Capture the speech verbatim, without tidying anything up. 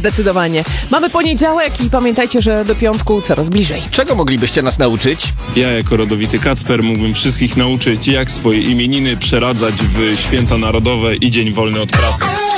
zdecydowanie. Mamy poniedziałek i pamiętajcie, że do piątku coraz bliżej. Czego moglibyście nas nauczyć? Ja jako rodowity Kacper mógłbym wszystkich nauczyć, jak swoje imieniny przeradzać w święta narodowe i dzień wolny od pracy.